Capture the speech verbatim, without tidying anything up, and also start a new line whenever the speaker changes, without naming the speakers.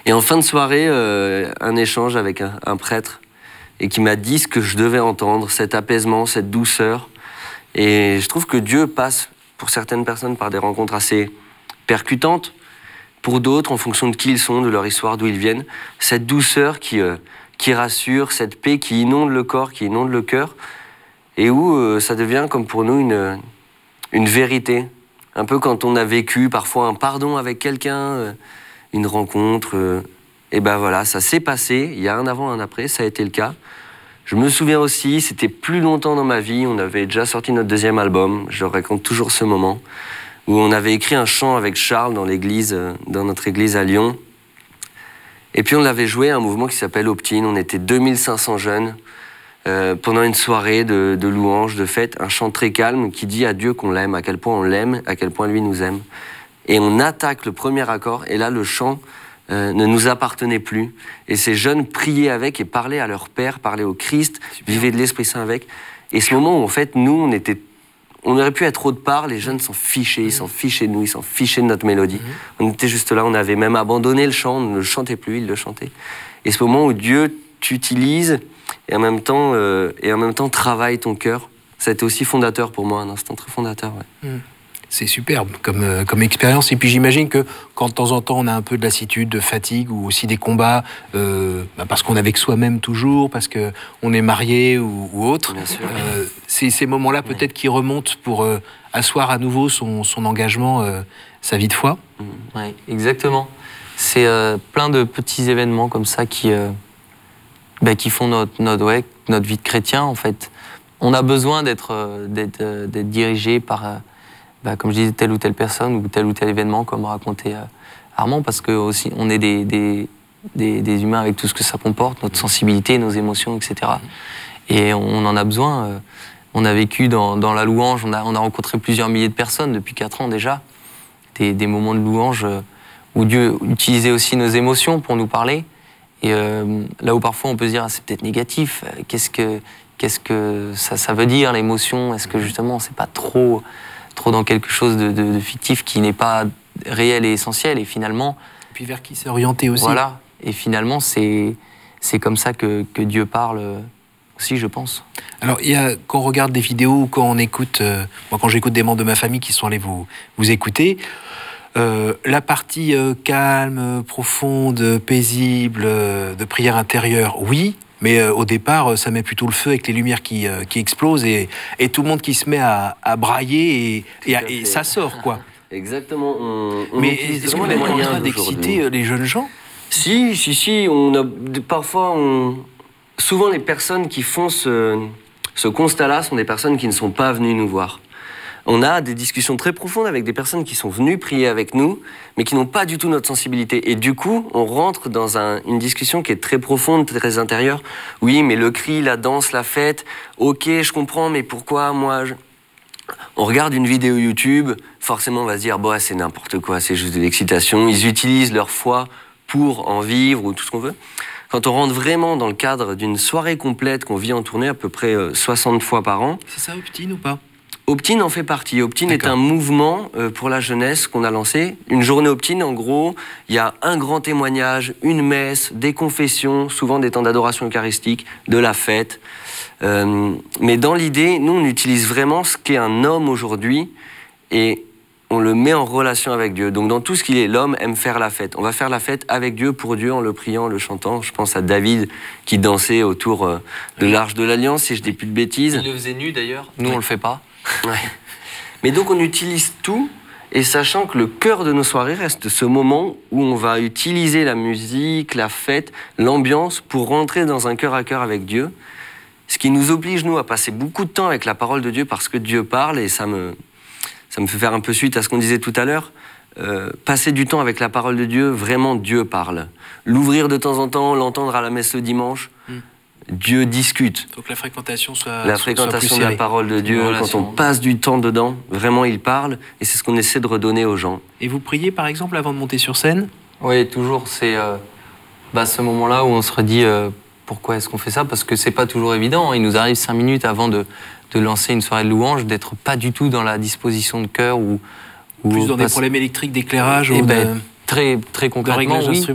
Et en fin de soirée, euh, un échange avec un, un prêtre et qui m'a dit ce que je devais entendre, cet apaisement, cette douceur. Et je trouve que Dieu passe, pour certaines personnes, par des rencontres assez percutantes, pour d'autres, en fonction de qui ils sont, de leur histoire, d'où ils viennent, cette douceur qui, euh, qui rassure, cette paix qui inonde le corps, qui inonde le cœur, et où euh, ça devient comme pour nous une, une vérité. Un peu quand on a vécu parfois un pardon avec quelqu'un, euh, une rencontre, euh, et ben voilà, ça s'est passé, il y a un avant, un après, ça a été le cas. Je me souviens aussi, c'était plus longtemps dans ma vie, on avait déjà sorti notre deuxième album, je raconte toujours ce moment, où on avait écrit un chant avec Charles dans l'église, euh, dans notre église à Lyon. Et puis on avait joué à un mouvement qui s'appelle Optine, on était deux mille cinq cents jeunes, euh, pendant une soirée de, de louanges, de fêtes, un chant très calme qui dit à Dieu qu'on l'aime, à quel point on l'aime, à quel point lui nous aime. Et on attaque le premier accord, et là le chant euh, ne nous appartenait plus. Et ces jeunes priaient avec et parlaient à leur Père, parlaient au Christ, Super. Vivaient de l'Esprit Saint avec. Et ce moment où en fait nous, on était, on aurait pu être autre part, les jeunes s'en fichaient, ils s'en fichaient de nous, ils s'en fichaient de notre mélodie. Mmh. On était juste là, on avait même abandonné le chant, on ne le chantait plus, ils le chantaient. Et ce moment où Dieu t'utilise et en même temps, euh, et en même temps travaille ton cœur, ça a été aussi fondateur pour moi, un instant très fondateur. Ouais.
Mmh. C'est superbe comme, euh, comme expérience. Et puis j'imagine que quand de temps en temps on a un peu de lassitude, de fatigue ou aussi des combats, euh, bah parce qu'on est avec soi-même toujours, parce qu'on est marié ou, ou autre, euh, c'est ces moments-là peut-être ouais. qui remontent pour euh, asseoir à nouveau son, son engagement, euh, sa vie de foi.
Oui, exactement. C'est euh, plein de petits événements comme ça qui, euh, bah, qui font notre, notre, ouais, notre vie de chrétien en fait. On a besoin d'être euh, d'être, euh, d'être dirigé par... Euh, Bah, comme je disais, telle ou telle personne ou tel ou tel événement, comme racontait euh, Armand, parce que aussi on est des, des, des, des humains avec tout ce que ça comporte, notre sensibilité, nos émotions, et cetera. Et on en a besoin. Euh, on a vécu dans, dans la louange, on a, on a rencontré plusieurs milliers de personnes depuis quatre ans déjà, des, des moments de louange euh, où Dieu utilisait aussi nos émotions pour nous parler. Et euh, là où parfois on peut se dire ah, c'est peut-être négatif, euh, qu'est-ce que, qu'est-ce que ça, ça veut dire l'émotion? Est-ce que justement c'est pas trop trop dans quelque chose de, de, de fictif qui n'est pas réel et essentiel, et finalement...
Et puis vers qui c'est orienté aussi.
Voilà, et finalement, c'est, c'est comme ça que, que Dieu parle aussi, je pense.
Alors, il y a, quand on regarde des vidéos ou quand on écoute... Euh, moi, quand j'écoute des membres de ma famille qui sont allés vous, vous écouter, euh, la partie euh, calme, profonde, paisible, euh, de prière intérieure, oui. Mais euh, au départ, ça met plutôt le feu avec les lumières qui, euh, qui explosent et, et tout le monde qui se met à, à brailler et, et, à, et ça sort, quoi.
Exactement. On, on
Mais est-ce qu'on est en train d'exciter les jeunes gens?
Si, si, si. On a, parfois, on, souvent les personnes qui font ce, ce constat-là sont des personnes qui ne sont pas venues nous voir. On a des discussions très profondes avec des personnes qui sont venues prier avec nous, mais qui n'ont pas du tout notre sensibilité. Et du coup, on rentre dans un, une discussion qui est très profonde, très intérieure. Oui, mais le cri, la danse, la fête, ok, je comprends, mais pourquoi moi je... On regarde une vidéo YouTube, forcément on va se dire, bah, c'est n'importe quoi, c'est juste de l'excitation. Ils utilisent leur foi pour en vivre ou tout ce qu'on veut. Quand on rentre vraiment dans le cadre d'une soirée complète qu'on vit en tournée à peu près soixante fois par an...
C'est ça, Optine, ou pas?
Optine en fait partie. Optine est un mouvement euh, pour la jeunesse qu'on a lancé. Une journée Optine, en gros, il y a un grand témoignage, une messe, des confessions, souvent des temps d'adoration eucharistique, de la fête. Euh, mais dans l'idée, nous, on utilise vraiment ce qu'est un homme aujourd'hui et on le met en relation avec Dieu. Donc dans tout ce qu'il est, l'homme aime faire la fête. On va faire la fête avec Dieu, pour Dieu, en le priant, en le chantant. Je pense à David qui dansait autour euh, de l'Arche de l'Alliance, si je dis plus de bêtises.
Il le faisait nu d'ailleurs, nous oui. on le fait pas.
Ouais. Mais donc on utilise tout, et sachant que le cœur de nos soirées reste ce moment où on va utiliser la musique, la fête, l'ambiance pour rentrer dans un cœur à cœur avec Dieu, ce qui nous oblige nous à passer beaucoup de temps avec la parole de Dieu parce que Dieu parle, et ça me, ça me fait faire un peu suite à ce qu'on disait tout à l'heure. Euh, passer du temps avec la parole de Dieu, vraiment Dieu parle. L'ouvrir de temps en temps, l'entendre à la messe le dimanche. Mm. Dieu discute.
Il faut que la fréquentation soit
La fréquentation soit de la parole de Dieu, quand on passe du temps dedans, vraiment il parle, et c'est ce qu'on essaie de redonner aux gens.
Et vous priez par exemple avant de monter sur scène?
Oui, toujours. C'est euh, bah, ce moment-là où on se redit euh, pourquoi est-ce qu'on fait ça, parce que c'est pas toujours évident. Il nous arrive cinq minutes avant de, de lancer une soirée de louange, d'être pas du tout dans la disposition de cœur ou, ou
plus dans des problèmes électriques d'éclairage ou
ben,
de...
très, très concrètement, oui.